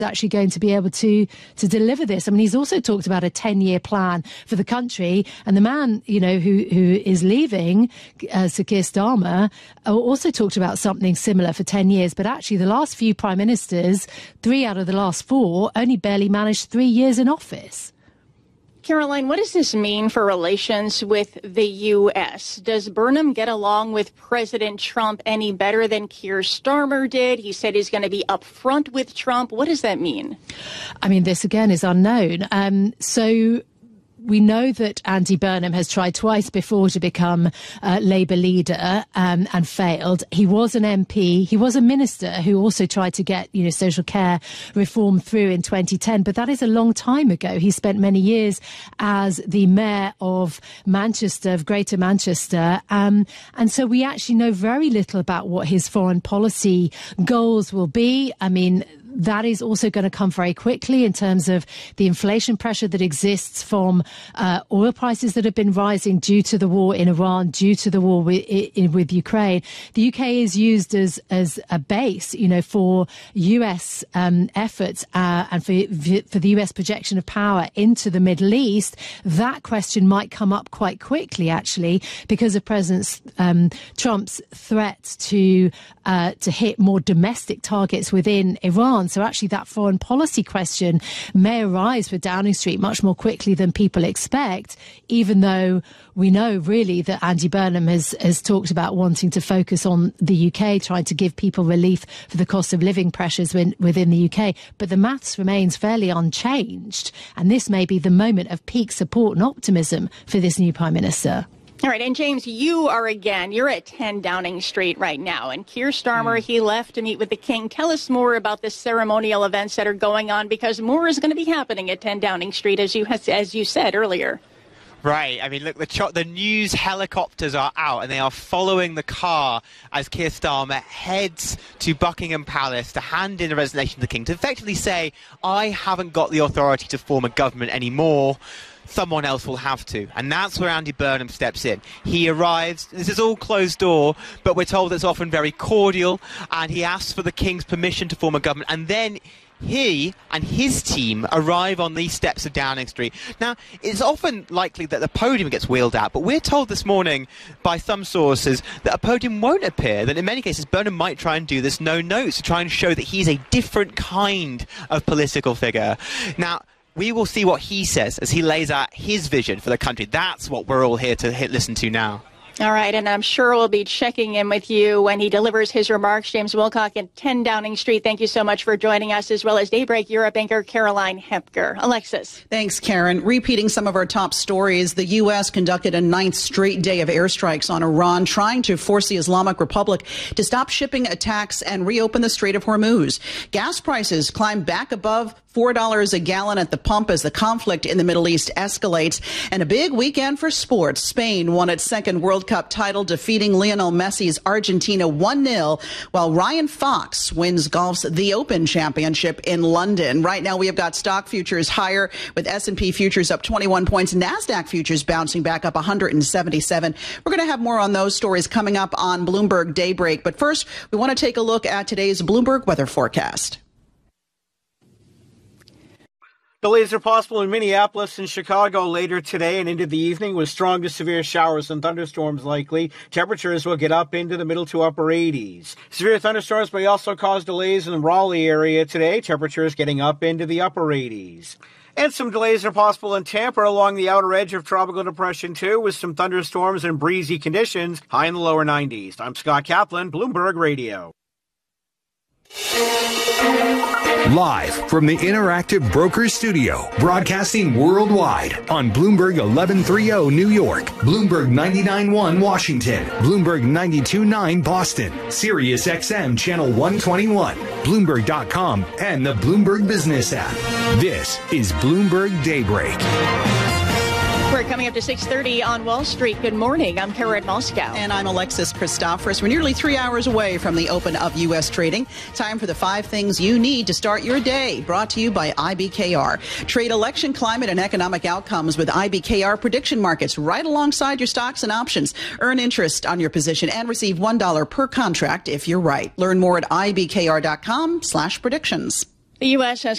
actually going to be able to deliver this. I mean, he's also talked about a 10-year plan for the country, and the man, you know, who is leaving, Sir Keir Starmer, also talked about something similar for 10 years. But actually, the last few prime ministers, 3 out of the last 4, only barely managed 3 years in office. Caroline, what does this mean for relations with the U.S.? Does Burnham get along with President Trump any better than Keir Starmer did? He said he's going to be upfront with Trump. What does that mean? I mean, this again is unknown. So we know that Andy Burnham has tried twice before to become Labour leader and failed. He was an MP. He was a minister who also tried to get, you know, social care reform through in 2010. But that is a long time ago. He spent many years as the mayor of Manchester, of Greater Manchester. And so we actually know very little about what his foreign policy goals will be. I mean, that is also going to come very quickly in terms of the inflation pressure that exists from oil prices that have been rising due to the war in Iran, due to the war with Ukraine. The UK is used as a base, you know, for US efforts and for the US projection of power into the Middle East. That question might come up quite quickly, actually, because of President Trump's threat to hit more domestic targets within Iran. So actually that foreign policy question may arise for Downing Street much more quickly than people expect, even though we know really that Andy Burnham has talked about wanting to focus on the UK, trying to give people relief for the cost of living pressures within the UK. But the maths remains fairly unchanged. And this may be the moment of peak support and optimism for this new Prime Minister. All right. And James, you're at 10 Downing Street right now. And Keir Starmer, he left to meet with the King. Tell us more about the ceremonial events that are going on, because more is going to be happening at 10 Downing Street, as you said earlier. Right. I mean, look, the news helicopters are out and they are following the car as Keir Starmer heads to Buckingham Palace to hand in a resignation to the King, to effectively say, I haven't got the authority to form a government anymore. Someone else will have to. And that's where Andy Burnham steps in. He arrives. This is all closed door, but we're told it's often very cordial. And he asks for the King's permission to form a government. And then he and his team arrive on these steps of Downing Street. Now, it's often likely that the podium gets wheeled out, but we're told this morning by some sources that a podium won't appear, that in many cases Burnham might try and do this no notes to try and show that he's a different kind of political figure. Now, we will see what he says as he lays out his vision for the country. That's what we're all here to listen to now. All right, and I'm sure we'll be checking in with you when he delivers his remarks. James Wilcock at 10 Downing Street, thank you so much for joining us, as well as Daybreak Europe anchor Caroline Hepker. Alexis. Thanks, Karen. Repeating some of our top stories, the U.S. conducted a 9th straight day of airstrikes on Iran, trying to force the Islamic Republic to stop shipping attacks and reopen the Strait of Hormuz. Gas prices climbed back above $4 a gallon at the pump as the conflict in the Middle East escalates. And a big weekend for sports. Spain won its second World Cup title, defeating Lionel Messi's Argentina 1-0, while Ryan Fox wins golf's The Open Championship in London. Right now, we have got stock futures higher, with S&P futures up 21 points, NASDAQ futures bouncing back up 177. We're going to have more on those stories coming up on Bloomberg Daybreak. But first, we want to take a look at today's Bloomberg weather forecast. Delays are possible in Minneapolis and Chicago later today and into the evening, with strong to severe showers and thunderstorms likely. Temperatures will get up into the middle to upper 80s. Severe thunderstorms may also cause delays in the Raleigh area today. Temperatures getting up into the upper 80s. And some delays are possible in Tampa along the outer edge of Tropical Depression 2, with some thunderstorms and breezy conditions, high in the lower 90s. I'm Scott Kaplan, Bloomberg Radio. Live from the Interactive Brokers Studio, broadcasting worldwide on Bloomberg 1130 New York, Bloomberg 99.1 Washington, Bloomberg 92.9 Boston, Sirius XM Channel 121, Bloomberg.com, and the Bloomberg Business app. This is Bloomberg Daybreak. We're coming up to 6:30 on Wall Street. Good morning. I'm Karen Moscow. And I'm Alexis Christoforous. We're nearly 3 hours away from the open of U.S. trading. Time for the 5 things you need to start your day. Brought to you by IBKR. Trade election climate and economic outcomes with IBKR prediction markets right alongside your stocks and options. Earn interest on your position and receive $1 per contract if you're right. Learn more at ibkr.com/predictions. The U.S. has